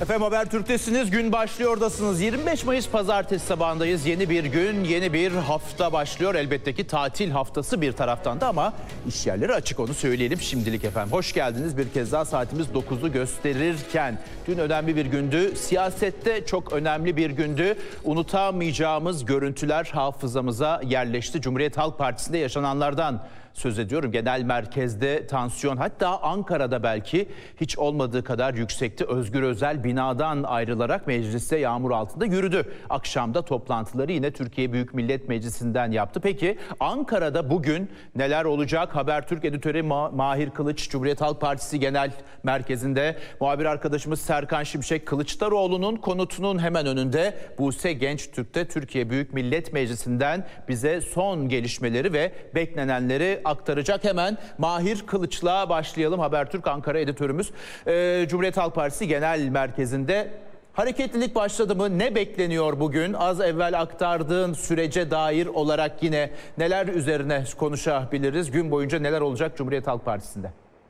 Efendim Habertürk'tesiniz. Gün başlıyordasınız. 25 Mayıs Pazartesi sabahındayız. Yeni bir gün, yeni bir hafta başlıyor. Elbette ki tatil haftası bir taraftan da ama iş yerleri açık, onu söyleyelim şimdilik efendim. Hoş geldiniz. Bir kez daha saatimiz 9'u gösterirken dün önemli bir gündü. Siyasette çok önemli bir gündü. Unutamayacağımız görüntüler hafızamıza yerleşti. Cumhuriyet Halk Partisi'nde yaşananlardan söz ediyorum. Genel merkezde tansiyon, hatta Ankara'da belki hiç olmadığı kadar yüksekti. Özgür Özel binadan ayrılarak mecliste yağmur altında yürüdü. Akşamda toplantıları yine Türkiye Büyük Millet Meclisi'nden yaptı. Peki Ankara'da bugün neler olacak? Habertürk editörü Mahir Kılıç, Cumhuriyet Halk Partisi Genel Merkezi'nde. Muhabir arkadaşımız Serkan Şimşek, Kılıçdaroğlu'nun konutunun hemen önünde. Buse Gençtürk'te Türkiye Büyük Millet Meclisi'nden bize son gelişmeleri ve beklenenleri aktaracak. Hemen Mahir Kılıç'la başlayalım. Habertürk Ankara editörümüz. Cumhuriyet Halk Partisi Genel Merkezi'nde hareketlilik başladı mı? Ne bekleniyor bugün? Az evvel aktardığın sürece dair olarak yine neler üzerine konuşabiliriz? Gün boyunca neler olacak Cumhuriyet Halk Partisi'nde?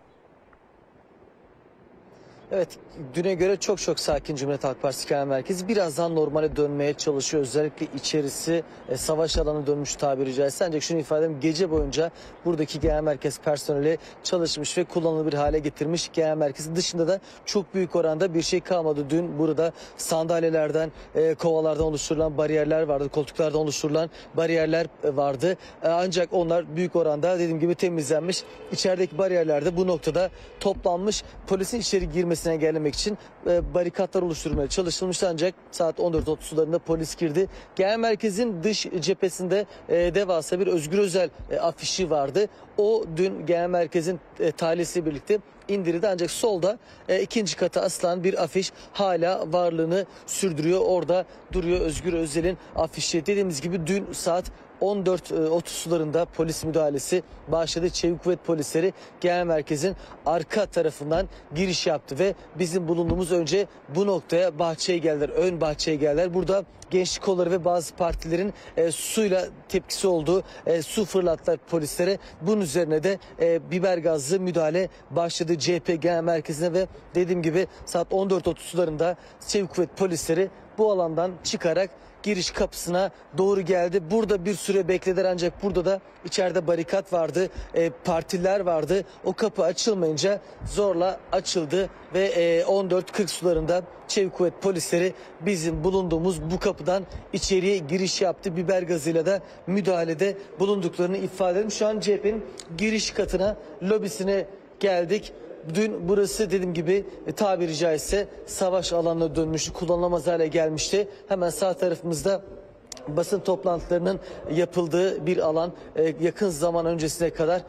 Evet, düne göre çok sakin Cumhuriyet Halk Partisi Genel Merkezi. Birazdan normale dönmeye çalışıyor. Özellikle içerisi savaş alanı dönmüş tabiri caizse. Ancak şunu ifade edeyim, gece boyunca buradaki genel merkez personeli çalışmış ve kullanılır hale getirmiş. Genel merkezin dışında da çok büyük oranda bir şey kalmadı. Dün burada sandalyelerden, kovalardan oluşturulan bariyerler vardı. Koltuklardan oluşturulan bariyerler vardı. Ancak onlar büyük oranda dediğim gibi temizlenmiş. İçerideki bariyerler de bu noktada toplanmış. Polisin içeri girmesine engellemek için barikatlar oluşturmaya çalışılmıştı, ancak saat 14.30 sularında polis girdi. Genel merkezin dış cephesinde devasa bir Özgür Özel afişi vardı. O dün genel merkezin tahliyesiyle birlikte indirildi, ancak solda ikinci kata asılan bir afiş hala varlığını sürdürüyor. Orada duruyor Özgür Özel'in afişi. Dediğimiz gibi dün saat 14.30 sularında polis müdahalesi başladı. Çevik Kuvvet polisleri genel merkezin arka tarafından giriş yaptı ve bizim bulunduğumuz önce bu noktaya bahçeye geldiler. Ön bahçeye geldiler. Burada gençlik kolları ve bazı partilerin suyla tepkisi olduğu su fırlattılar polislere. Bunun üzerine de biber gazlı müdahale başladı CHP genel merkezine ve dediğim gibi saat 14.30 sularında Çevik Kuvvet polisleri bu alandan çıkarak giriş kapısına doğru geldi. Burada bir süre beklediler, ancak burada da içeride barikat vardı, partililer vardı. O kapı açılmayınca zorla açıldı ve 14.40 sularında Çevik Kuvvet polisleri bizim bulunduğumuz bu kapıdan içeriye giriş yaptı. Biber gazıyla da müdahalede bulunduklarını ifade edelim. Şu an CHP'nin giriş katına, lobisine geldik. Dün burası dediğim gibi tabiri caizse savaş alanına dönmüştü, kullanılamaz hale gelmişti. Hemen sağ tarafımızda basın toplantılarının yapıldığı bir alan. Yakın zaman öncesine kadar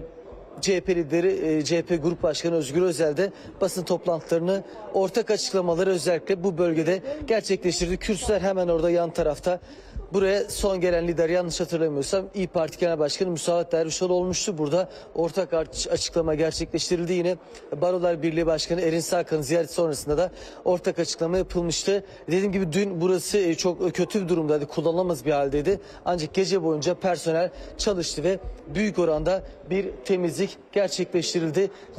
CHP lideri, CHP Grup Başkanı Özgür Özel de basın toplantılarını, ortak açıklamaları özellikle bu bölgede gerçekleştirdi. Kürsüler hemen orada yan tarafta. Buraya son gelen lider, yanlış hatırlamıyorsam İYİ Parti Genel Başkanı Musavat Dervişoğlu olmuştu. Burada ortak açıklama gerçekleştirildi. Yine Barolar Birliği Başkanı Erin Sarkan'ın ziyareti sonrasında da ortak açıklama yapılmıştı. Dediğim gibi dün burası çok kötü bir durumdaydı, kullanılamaz bir haldeydi. Ancak gece boyunca personel çalıştı ve büyük oranda bir temizlik gerçekleştirildi.